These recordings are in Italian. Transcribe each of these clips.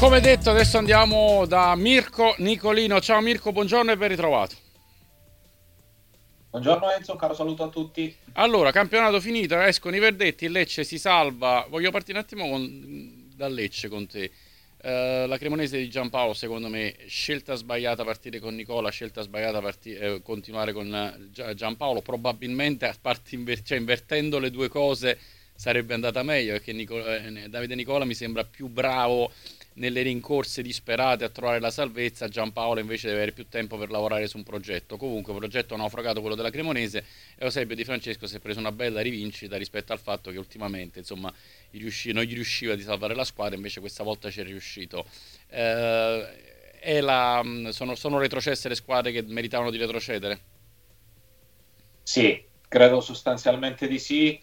Come detto, adesso andiamo da Mirko Nicolino. Ciao Mirko, buongiorno e ben ritrovato. Buongiorno Enzo, un caro saluto a tutti. Allora, campionato finito, escono i verdetti, il Lecce si salva. Voglio partire un attimo dal Lecce con te. La Cremonese di Giampaolo, secondo me, scelta sbagliata partire con Nicola, scelta sbagliata continuare con Giampaolo. Probabilmente, a parte cioè, invertendo le due cose, sarebbe andata meglio perché Davide Nicola mi sembra più bravo nelle rincorse disperate a trovare la salvezza. Giampaolo invece deve avere più tempo per lavorare su un progetto. Comunque, progetto naufragato quello della Cremonese, e Eusebio Di Francesco si è preso una bella rivincita rispetto al fatto che ultimamente, insomma, non gli riusciva di salvare la squadra, invece questa volta ci è riuscito. Sono retrocesse le squadre che meritavano di retrocedere? Sì, credo sostanzialmente di sì.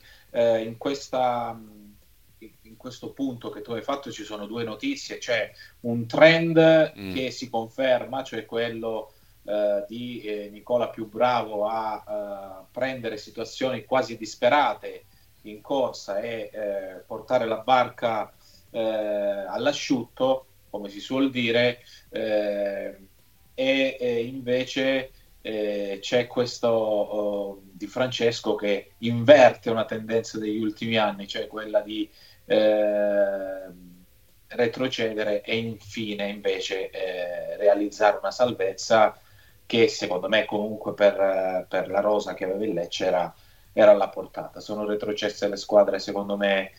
In questo punto che tu hai fatto ci sono due notizie. C'è un trend Mm. che si conferma, cioè quello di Nicola più bravo a prendere situazioni quasi disperate in corsa e portare la barca all'asciutto, come si suol dire, eh, e invece c'è questo Di Francesco che inverte una tendenza degli ultimi anni, cioè quella di eh, retrocedere e infine invece realizzare una salvezza che secondo me comunque per la rosa che aveva il Lecce era alla portata. Sono retrocesse le squadre secondo me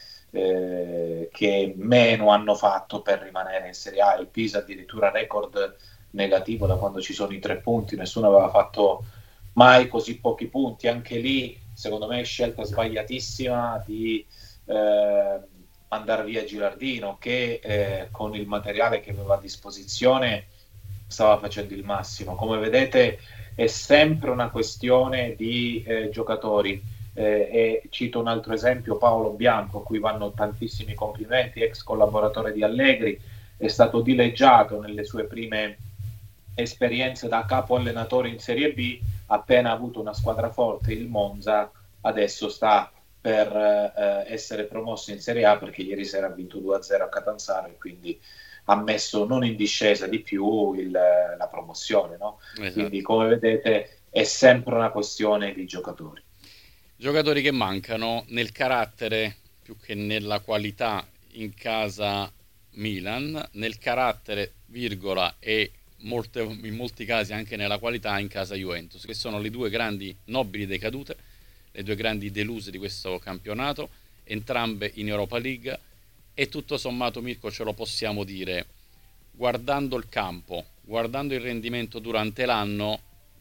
che meno hanno fatto per rimanere in Serie A. Il Pisa addirittura record negativo da quando ci sono i 3 punti, nessuno aveva fatto mai così pochi punti. Anche lì, secondo me, è scelta sbagliatissima di eh, mandare via Gilardino, che con il materiale che aveva a disposizione stava facendo il massimo. Come vedete, è sempre una questione di giocatori. E cito un altro esempio, Paolo Bianco, a cui vanno tantissimi complimenti, ex collaboratore di Allegri, è stato dileggiato nelle sue prime esperienze da capo allenatore in Serie B, appena avuto una squadra forte, il Monza, adesso sta per essere promosso in Serie A perché ieri sera ha vinto 2-0 a Catanzaro e quindi ha messo non in discesa di più la promozione. No? Quindi Esatto. come vedete è sempre una questione di giocatori. Giocatori che mancano nel carattere più che nella qualità in casa Milan, nel carattere, virgola, e in molti casi anche nella qualità in casa Juventus, che sono le due grandi nobili decadute, le due grandi deluse di questo campionato, entrambe in Europa League. E tutto sommato, Mirko, ce lo possiamo dire, guardando il campo, guardando il rendimento durante l'anno,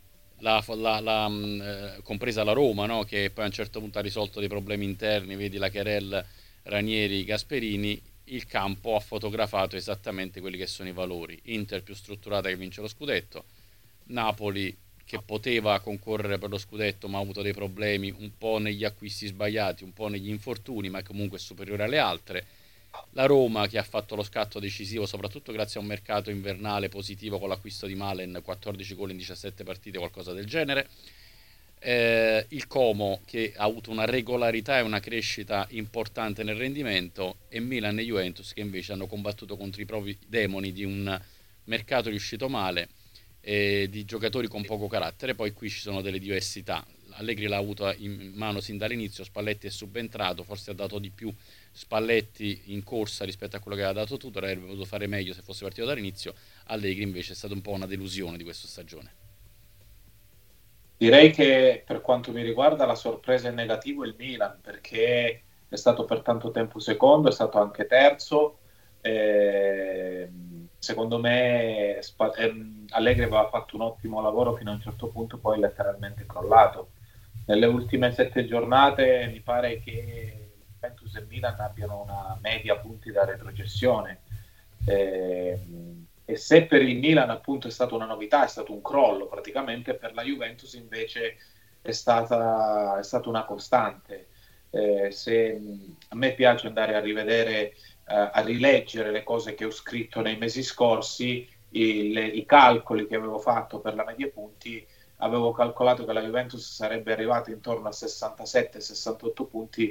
compresa la Roma, no? Che poi a un certo punto ha risolto dei problemi interni, vedi la Querel, Ranieri, Gasperini. Il campo ha fotografato esattamente quelli che sono i valori: Inter più strutturata che vince lo scudetto, Napoli che poteva concorrere per lo scudetto ma ha avuto dei problemi un po' negli acquisti sbagliati, un po' negli infortuni, ma comunque è superiore alle altre. La Roma che ha fatto lo scatto decisivo soprattutto grazie a un mercato invernale positivo con l'acquisto di Malen, 14 gol in 17 partite, qualcosa del genere. Il Como che ha avuto una regolarità e una crescita importante nel rendimento, e Milan e Juventus che invece hanno combattuto contro i propri demoni di un mercato riuscito male e di giocatori con poco carattere. Poi qui ci sono delle diversità. Allegri l'ha avuto in mano sin dall'inizio, Spalletti è subentrato, forse ha dato di più Spalletti in corsa rispetto a quello che aveva dato Tudor, avrebbe potuto fare meglio se fosse partito dall'inizio. Allegri invece è stata un po' una delusione di questa stagione. Direi che per quanto mi riguarda la sorpresa in negativo è il Milan, perché è stato per tanto tempo secondo, è stato anche terzo. Secondo me Allegri aveva fatto un ottimo lavoro fino a un certo punto, poi letteralmente crollato. Nelle ultime 7 giornate mi pare che Juventus e Milan abbiano una media punti da retrocessione. E se per il Milan appunto è stata una novità, è stato un crollo praticamente, per la Juventus invece è stata una costante. A me piace andare a rivedere, a rileggere le cose che ho scritto nei mesi scorsi, i calcoli che avevo fatto per la media punti, avevo calcolato che la Juventus sarebbe arrivata intorno a 67-68 punti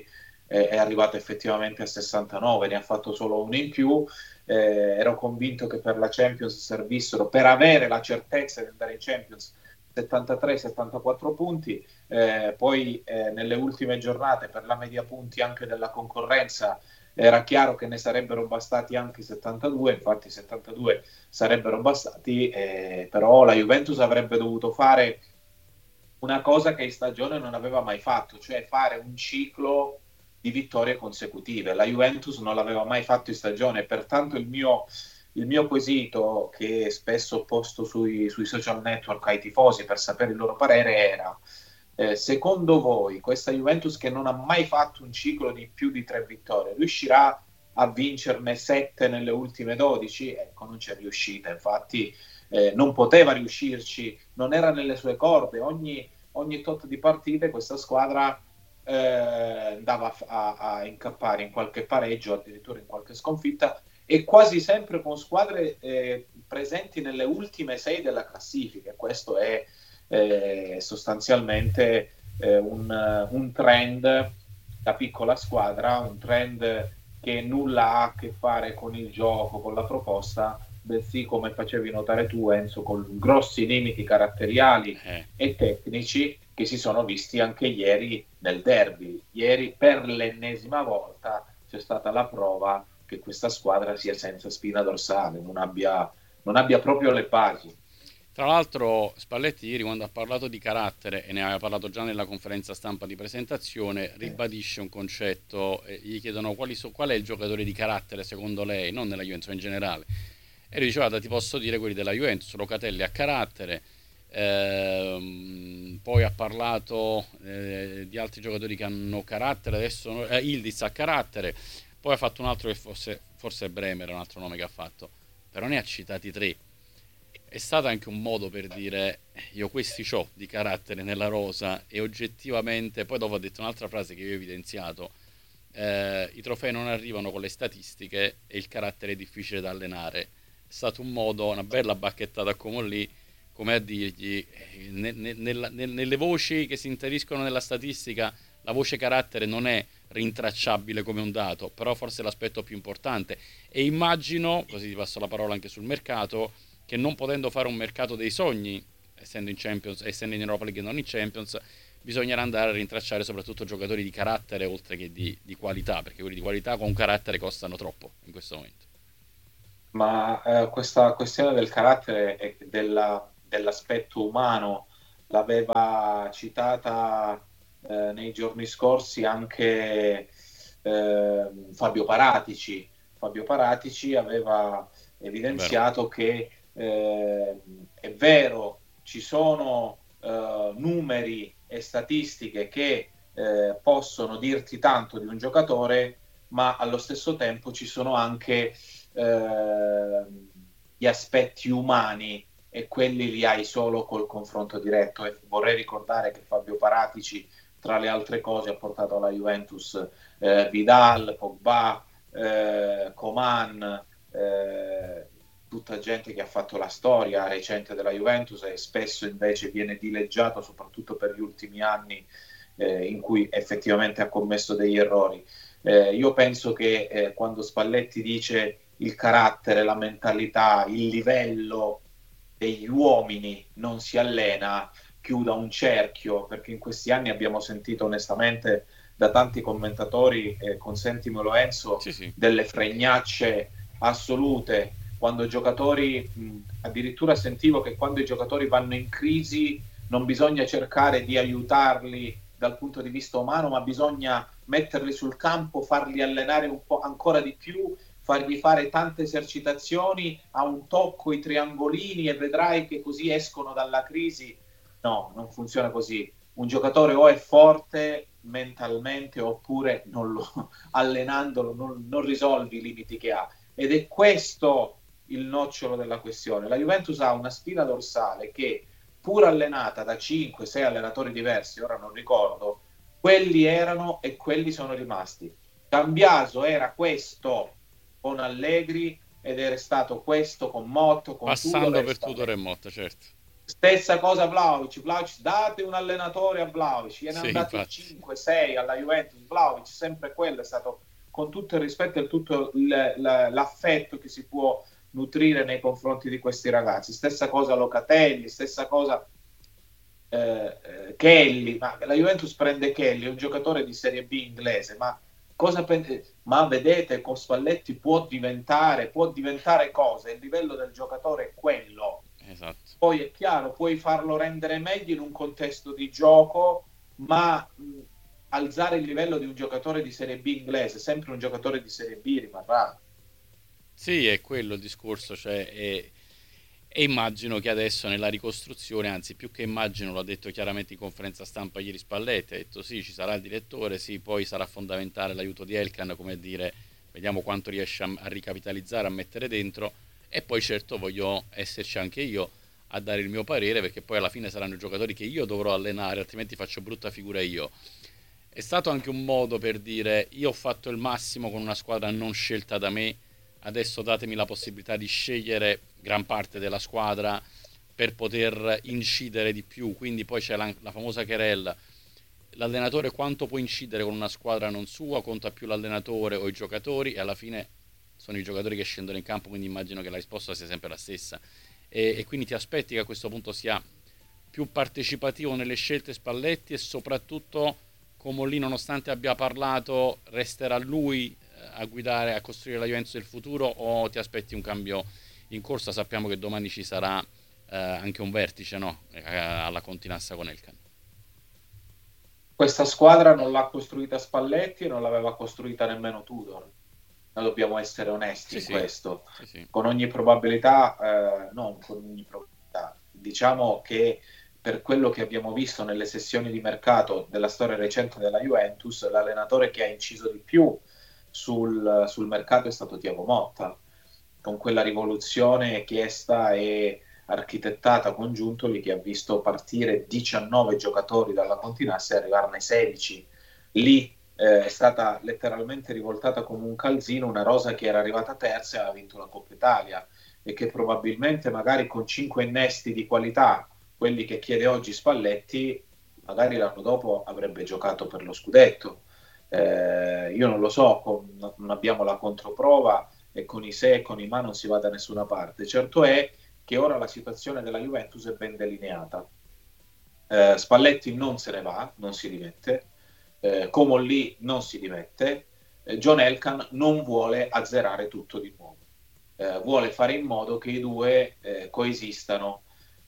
è arrivato effettivamente a 69, ne ha fatto solo uno in più. Ero convinto che per la Champions servissero, per avere la certezza di andare in Champions, 73-74 punti. Poi nelle ultime giornate, per la media punti anche della concorrenza, era chiaro che ne sarebbero bastati anche 72, infatti 72 sarebbero bastati, però la Juventus avrebbe dovuto fare una cosa che in stagione non aveva mai fatto, cioè fare un ciclo di vittorie consecutive. La Juventus non l'aveva mai fatto in stagione, pertanto il mio quesito, che spesso ho posto sui social network ai tifosi per sapere il loro parere, era: secondo voi questa Juventus, che non ha mai fatto un ciclo di più di 3 vittorie, riuscirà a vincerne 7 nelle ultime 12? Ecco, non c'è riuscita, infatti non poteva riuscirci, non era nelle sue corde. Ogni tot di partite questa squadra andava a incappare in qualche pareggio, addirittura in qualche sconfitta, e quasi sempre con squadre presenti nelle ultime 6 della classifica. Questo è sostanzialmente un trend da piccola squadra, un trend che nulla ha a che fare con il gioco, con la proposta, bensì, come facevi notare tu, Enzo, con grossi limiti caratteriali e tecnici che si sono visti anche ieri nel derby. Ieri, per l'ennesima volta, c'è stata la prova che questa squadra sia senza spina dorsale, non abbia proprio le basi. Tra l'altro Spalletti ieri, quando ha parlato di carattere, e ne aveva parlato già nella conferenza stampa di presentazione, ribadisce un concetto. Gli chiedono qual è il giocatore di carattere secondo lei, non nella Juventus ma in generale, e lui dice: guarda, ti posso dire quelli della Juventus. Locatelli ha carattere. Poi ha parlato di altri giocatori che hanno carattere. Adesso Ildiz ha carattere. Poi ha fatto un altro, che forse è Bremer, un altro nome che ha fatto, però ne ha citati tre. È stato anche un modo per dire: io questi c'ho di carattere nella rosa, e oggettivamente. Poi dopo ha detto un'altra frase che io ho evidenziato: i trofei non arrivano con le statistiche e il carattere è difficile da allenare. È stato un modo, una bella bacchettata come lì, come a dirgli, nelle voci che si inseriscono nella statistica, la voce carattere non è rintracciabile come un dato, però forse è l'aspetto più importante. E immagino, così ti passo la parola anche sul mercato, che non potendo fare un mercato dei sogni, essendo in Champions, essendo in Europa League e non in Champions, bisognerà andare a rintracciare soprattutto giocatori di carattere oltre che di qualità, perché quelli di qualità con carattere costano troppo in questo momento. Ma questa questione del carattere e dell'aspetto umano l'aveva citata nei giorni scorsi anche Fabio Paratici. Fabio Paratici aveva È vero. evidenziato che è vero, ci sono numeri e statistiche che possono dirti tanto di un giocatore, ma allo stesso tempo ci sono anche eh, gli aspetti umani, e quelli li hai solo col confronto diretto. E vorrei ricordare che Fabio Paratici, tra le altre cose, ha portato alla Juventus Vidal, Pogba, Coman, tutta gente che ha fatto la storia recente della Juventus, e spesso invece viene dileggiato soprattutto per gli ultimi anni in cui effettivamente ha commesso degli errori. Io penso che quando Spalletti dice il carattere, la mentalità, il livello degli uomini non si allena, chiuda un cerchio, perché in questi anni abbiamo sentito onestamente da tanti commentatori, consentimelo Enzo, Sì, sì. delle fregnacce assolute. Quando i giocatori, addirittura sentivo che quando i giocatori vanno in crisi non bisogna cercare di aiutarli dal punto di vista umano, ma bisogna metterli sul campo, farli allenare un po' ancora di più, fargli fare tante esercitazioni, a un tocco i triangolini e vedrai che così escono dalla crisi. No, non funziona così. Un giocatore o è forte mentalmente, oppure allenandolo non risolvi i limiti che ha. Ed è questo il nocciolo della questione. La Juventus ha una spina dorsale che, pur allenata da 5-6 allenatori diversi, ora non ricordo, quelli erano e quelli sono rimasti. Cambiaso era questo con Allegri ed era stato questo con Motto, con Tudor Passando e per Tudor e Spalletti. Motta, certo. Stessa cosa Vlahovic, date un allenatore a Vlahovic, gliene hanno Sì, dati infatti. 5-6 alla Juventus, Vlahovic sempre quello, è stato con tutto il rispetto e tutto l'affetto che si può nutrire nei confronti di questi ragazzi. Stessa cosa Locatelli, stessa cosa Kelly, ma la Juventus prende Kelly, un giocatore di Serie B inglese, ma vedete con Spalletti può diventare cosa? Il livello del giocatore è quello. Esatto. Poi è chiaro, puoi farlo rendere meglio in un contesto di gioco, ma alzare il livello di un giocatore di Serie B inglese, sempre un giocatore di Serie B rimarrà. Sì, è quello il discorso, cioè, e immagino che adesso nella ricostruzione, anzi più che immagino, l'ha detto chiaramente in conferenza stampa ieri Spalletti, ha detto sì, ci sarà il direttore, sì, poi sarà fondamentale l'aiuto di Elkan, come a dire, vediamo quanto riesce a ricapitalizzare, a mettere dentro, e poi certo voglio esserci anche io a dare il mio parere, perché poi alla fine saranno i giocatori che io dovrò allenare, altrimenti faccio brutta figura io. È stato anche un modo per dire io ho fatto il massimo con una squadra non scelta da me, adesso datemi la possibilità di scegliere gran parte della squadra per poter incidere di più. Quindi poi c'è la famosa querella, l'allenatore quanto può incidere con una squadra non sua, conta più l'allenatore o i giocatori, e alla fine sono i giocatori che scendono in campo, quindi immagino che la risposta sia sempre la stessa. E quindi ti aspetti che a questo punto sia più partecipativo nelle scelte Spalletti, e soprattutto come lì, nonostante abbia parlato, resterà lui a guidare, a costruire la Juventus del futuro, o ti aspetti un cambio in corsa? Sappiamo che domani ci sarà anche un vertice, no? Alla Continassa con Elkan. Questa squadra non l'ha costruita Spalletti e non l'aveva costruita nemmeno Tudor. Noi dobbiamo essere onesti Sì, in sì, questo. sì, sì. Con ogni probabilità, non con ogni probabilità, diciamo che per quello che abbiamo visto nelle sessioni di mercato della storia recente della Juventus, l'allenatore che ha inciso di più sul mercato è stato Thiago Motta, con quella rivoluzione chiesta e architettata con Giuntoli che ha visto partire 19 giocatori dalla Continassa e arrivarne 16. Lì è stata letteralmente rivoltata come un calzino una rosa che era arrivata terza e aveva vinto la Coppa Italia e che probabilmente magari con 5 innesti di qualità, quelli che chiede oggi Spalletti, magari l'anno dopo avrebbe giocato per lo scudetto. Io non lo so, non abbiamo la controprova e con i se e con i ma non si va da nessuna parte. Certo è che ora la situazione della Juventus è ben delineata. Spalletti non se ne va, non si dimette, Comolli non si dimette, John Elkann non vuole azzerare tutto di nuovo, vuole fare in modo che i due coesistano.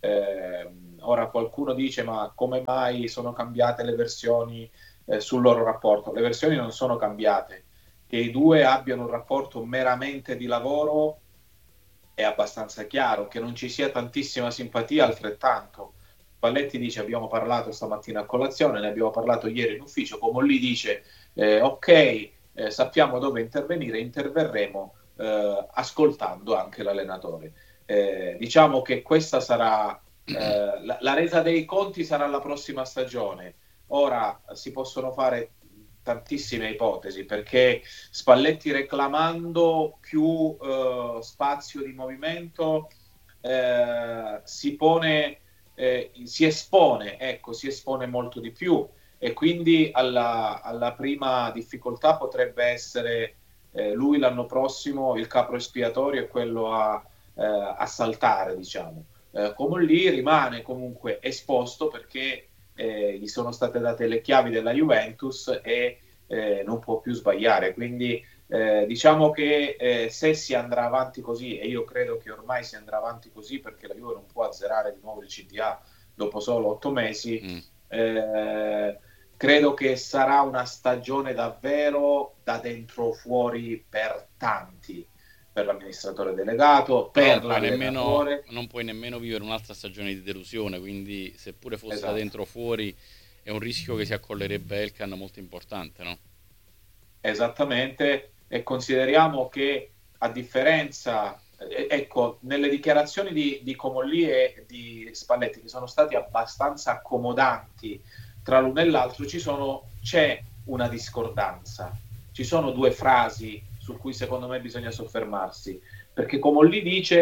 Ora qualcuno dice ma come mai sono cambiate le versioni sul loro rapporto? Le versioni non sono cambiate, che i due abbiano un rapporto meramente di lavoro è abbastanza chiaro, che non ci sia tantissima simpatia altrettanto. Spalletti dice abbiamo parlato stamattina a colazione, ne abbiamo parlato ieri in ufficio, Comolli dice ok, sappiamo dove intervenire, interverremo ascoltando anche l'allenatore. Diciamo che questa sarà la resa dei conti sarà la prossima stagione. Ora si possono fare tantissime ipotesi perché Spalletti reclamando più spazio di movimento si pone si espone molto di più e quindi alla prima difficoltà potrebbe essere lui l'anno prossimo il capro espiatorio e quello a saltare, diciamo. Come lì rimane comunque esposto perché gli sono state date le chiavi della Juventus e non può più sbagliare. Quindi diciamo che se si andrà avanti così, e io credo che ormai si andrà avanti così perché la Juve non può azzerare di nuovo il CDA dopo solo 8 mesi, Mm. credo che sarà una stagione davvero da dentro fuori per tanti, per l'amministratore delegato, Però per l'allenatore. non puoi nemmeno vivere un'altra stagione di delusione, quindi seppure fosse da Esatto. dentro o fuori è un rischio che si accollerebbe Elkan molto importante, no? Esattamente, e consideriamo che a differenza, ecco, nelle dichiarazioni di Comolli e di Spalletti, che sono stati abbastanza accomodanti tra l'uno e l'altro, c'è una discordanza. Ci sono due frasi su cui secondo me bisogna soffermarsi, perché Comolli dice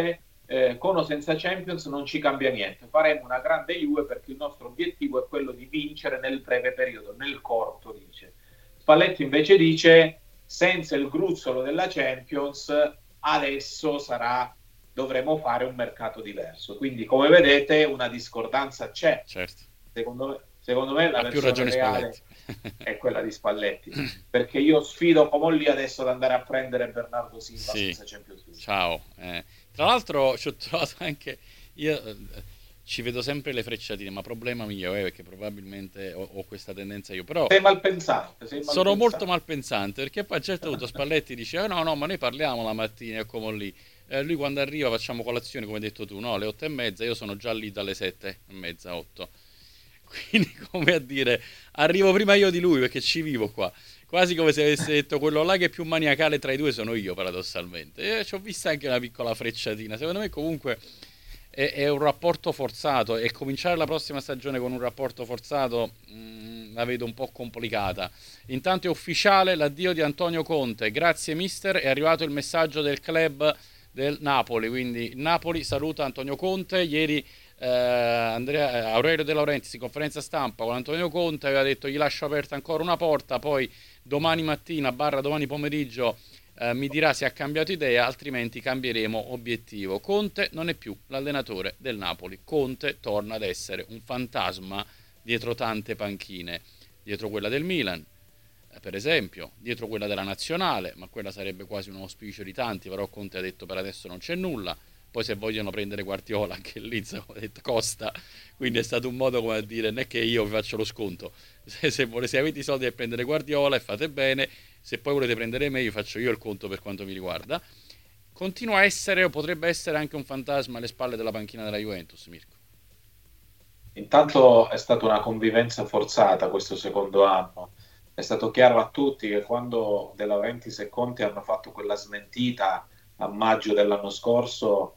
con o senza Champions non ci cambia niente, faremo una grande Juve perché il nostro obiettivo è quello di vincere nel breve periodo, nel corto, dice. Spalletti invece dice senza il gruzzolo della Champions adesso dovremo fare un mercato diverso. Quindi come vedete una discordanza c'è. Certo. Secondo me la Ha più versione ragione reale Spalletti. è quella di Spalletti, perché io sfido Comolli adesso ad andare a prendere Bernardo Silva Sì, senza Champions League. ciao. Tra l'altro ci ho trovato anche io, ci vedo sempre le frecciatine, ma problema mio è perché probabilmente ho questa tendenza io, però Sei sono molto malpensante. malpensante perché poi a un certo punto Spalletti dice: no, no, ma noi parliamo la mattina, è come lì. Lui quando arriva facciamo colazione, come hai detto tu, no? Alle 8:30, io sono già lì dalle 7:30, 8. Quindi, come a dire, arrivo prima io di lui perché ci vivo qua. Quasi come se avesse detto quello là che è più maniacale tra i due sono io, paradossalmente. E ci ho vista anche una piccola frecciatina. Secondo me, comunque, è un rapporto forzato. E cominciare la prossima stagione con un rapporto forzato la vedo un po' complicata. Intanto è ufficiale l'addio di Antonio Conte. Grazie, mister. È arrivato il messaggio del club del Napoli. Quindi, il Napoli saluta Antonio Conte. Ieri Aurelio De Laurentiis in conferenza stampa con Antonio Conte aveva detto gli lascio aperta ancora una porta, poi domani mattina barra domani pomeriggio mi dirà se ha cambiato idea, altrimenti cambieremo obiettivo. Conte non è più l'allenatore del Napoli, Conte torna ad essere un fantasma dietro tante panchine, dietro quella del Milan per esempio, dietro quella della nazionale, ma quella sarebbe quasi un auspicio di tanti, però Conte ha detto per adesso non c'è nulla. Poi se vogliono prendere Guardiola, anche lì, come ha detto, costa. Quindi è stato un modo come a dire, non è che io vi faccio lo sconto. Se avete i soldi per prendere Guardiola e fate bene, se poi volete prendere me, io faccio io il conto per quanto mi riguarda. Continua a essere, o potrebbe essere anche un fantasma alle spalle della panchina della Juventus, Mirko. Intanto è stata una convivenza forzata questo secondo anno. È stato chiaro a tutti che quando De Laurentiis e Conte hanno fatto quella smentita a maggio dell'anno scorso,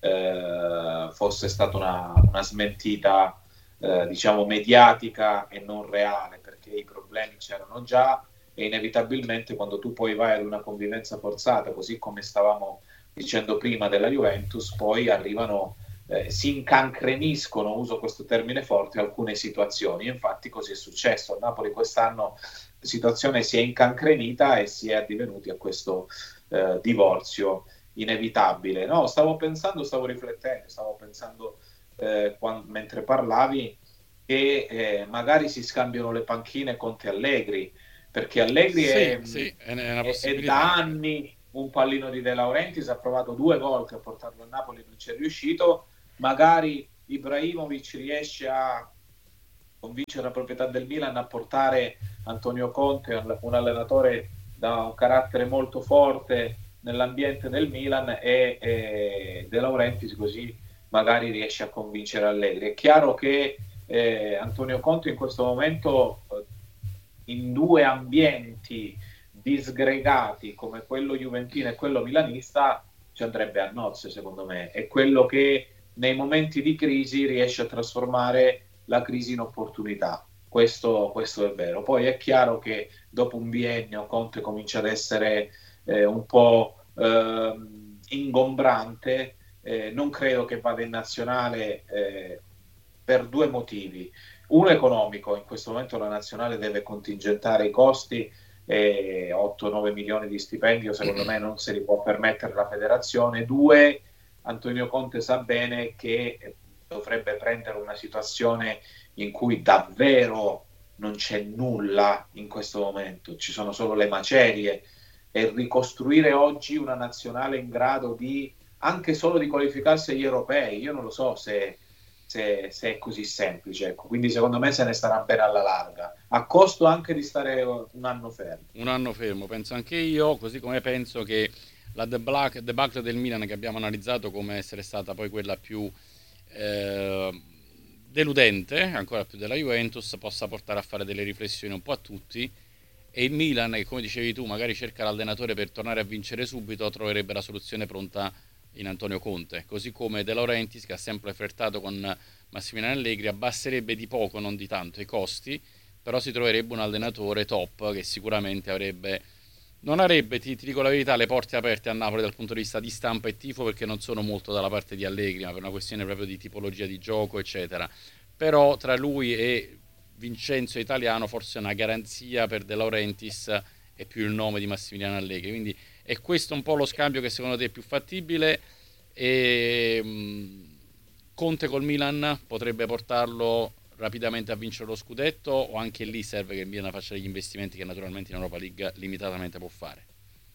fosse stata una smentita, diciamo, mediatica e non reale, perché i problemi c'erano già e inevitabilmente quando tu poi vai ad una convivenza forzata, così come stavamo dicendo prima della Juventus, poi arrivano si incancreniscono, uso questo termine forte, alcune situazioni. Infatti così è successo. A Napoli quest'anno la situazione si è incancrenita e si è addivenuti a questo divorzio inevitabile. No, stavo riflettendo, mentre parlavi che magari si scambiano le panchine Conte Allegri, perché Allegri Sì, sì, è una è da possibilità. anni un pallino di De Laurentiis, ha provato 2 volte a portarlo a Napoli, non ci è riuscito. Magari Ibrahimovic riesce a convincere la proprietà del Milan a portare Antonio Conte, un allenatore da un carattere molto forte nell'ambiente del Milan, e De Laurentiis così magari riesce a convincere Allegri. È chiaro che Antonio Conte in questo momento in due ambienti disgregati come quello juventino e quello milanista ci andrebbe a nozze, secondo me. È quello che nei momenti di crisi riesce a trasformare la crisi in opportunità. Questo è vero. Poi è chiaro che dopo un biennio Conte comincia ad essere un po' ingombrante. Non credo che vada in nazionale per 2 motivi. Uno economico, in questo momento la nazionale deve contingentare i costi e 8-9 milioni di stipendio secondo me non se li può permettere la federazione. Due, Antonio Conte sa bene che dovrebbe prendere una situazione in cui davvero non c'è nulla in questo momento, ci sono solo le macerie, e ricostruire oggi una nazionale in grado di anche solo di qualificarsi agli europei, io non lo so se è così semplice, ecco. Quindi secondo me se ne starà bene alla larga, a costo anche di stare un anno fermo. Un anno fermo, penso anche io, così come penso che la debacle del Milan che abbiamo analizzato come essere stata poi quella più eh, deludente, ancora più della Juventus, possa portare a fare delle riflessioni un po' a tutti e il Milan, che come dicevi tu magari cerca l'allenatore per tornare a vincere subito, troverebbe la soluzione pronta in Antonio Conte, così come De Laurentiis che ha sempre flirtato con Massimiliano Allegri abbasserebbe di poco, non di tanto, i costi, però si troverebbe un allenatore top che sicuramente avrebbe non avrebbe, ti dico la verità, le porte aperte a Napoli dal punto di vista di stampa e tifo, perché non sono molto dalla parte di Allegri, ma per una questione proprio di tipologia di gioco, eccetera. Però tra lui e Vincenzo Italiano forse una garanzia per De Laurentiis è più il nome di Massimiliano Allegri. Quindi è questo un po' lo scambio che secondo te è più fattibile? E Conte col Milan potrebbe portarlo rapidamente a vincere lo scudetto, o anche lì serve che il Milan faccia degli investimenti che naturalmente in Europa League limitatamente può fare?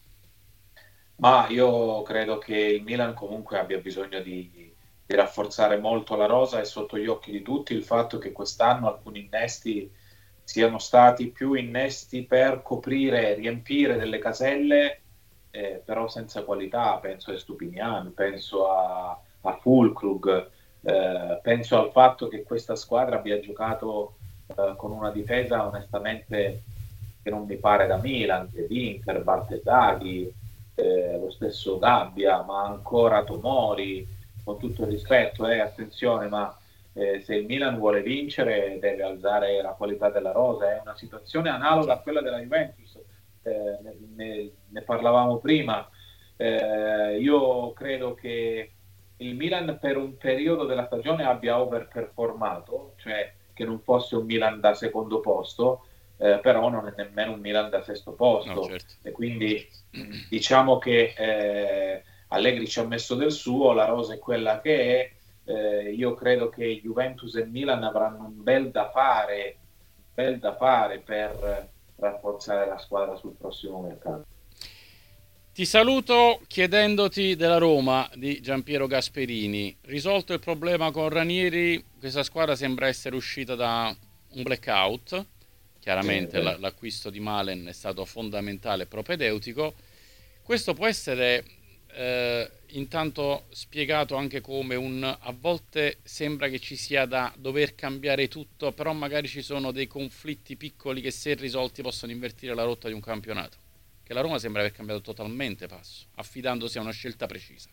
Ma io credo che il Milan comunque abbia bisogno di rafforzare molto la rosa, e sotto gli occhi di tutti il fatto che quest'anno alcuni innesti siano stati più innesti per coprire, riempire delle caselle, però senza qualità. Penso a Stupinian, penso a Fulkrug, penso al fatto che questa squadra abbia giocato con una difesa onestamente che non mi pare da Milan, che Inter, Bartesaghi, lo stesso Gabbia, ma ancora Tomori, con tutto il rispetto, attenzione, ma se il Milan vuole vincere deve alzare la qualità della rosa. È una situazione analoga a quella della Juventus, ne parlavamo prima. Io credo che il Milan per un periodo della stagione abbia overperformato, cioè che non fosse un Milan da secondo posto, però non è nemmeno un Milan da sesto No, posto, certo. e quindi diciamo che Allegri ci ha messo del suo, la rosa è quella che è. Io credo che Juventus e Milan avranno un bel da fare per rafforzare la squadra sul prossimo mercato. Ti saluto chiedendoti della Roma di Giampiero Gasperini. Risolto il problema con Ranieri, questa squadra sembra essere uscita da un blackout. Chiaramente l'acquisto di Malen è stato fondamentale e propedeutico. Questo può essere intanto spiegato anche come a volte sembra che ci sia da dover cambiare tutto, però magari ci sono dei conflitti piccoli che, se risolti, possono invertire la rotta di un campionato. Che la Roma sembra aver cambiato totalmente passo, affidandosi a una scelta precisa.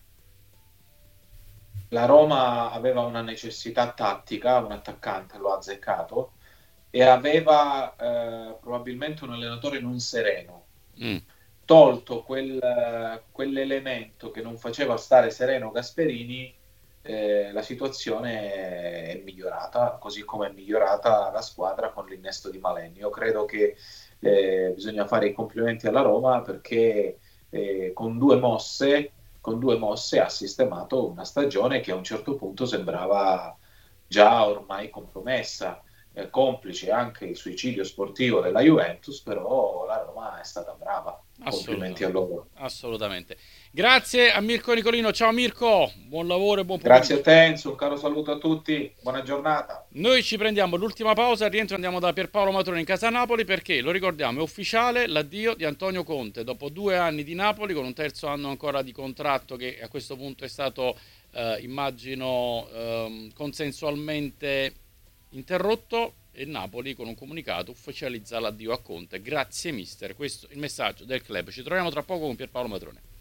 La Roma aveva una necessità tattica, un attaccante lo ha azzeccato, e aveva probabilmente un allenatore non sereno. Mm. Tolto quell'elemento che non faceva stare sereno Gasperini, la situazione è migliorata, così come è migliorata la squadra con l'innesto di Maleni. Io credo che bisogna fare i complimenti alla Roma, perché con due mosse ha sistemato una stagione che a un certo punto sembrava già ormai compromessa, complice anche il suicidio sportivo della Juventus, però la Roma è stata brava. Complimenti a Assolutamente, loro. assolutamente. Grazie a Mirko Nicolino. Ciao Mirko, buon lavoro e buon Grazie a pomeriggio. te Enzo, un caro saluto a tutti, buona giornata. Noi ci prendiamo l'ultima pausa, al rientro andiamo da Pierpaolo Matrone in casa Napoli, perché, lo ricordiamo, è ufficiale l'addio di Antonio Conte dopo 2 anni di Napoli, con un terzo anno ancora di contratto che a questo punto è stato, immagino, consensualmente interrotto, e Napoli con un comunicato ufficializza l'addio a Conte. Grazie mister, questo è il messaggio del club. Ci troviamo tra poco con Pierpaolo Matrone.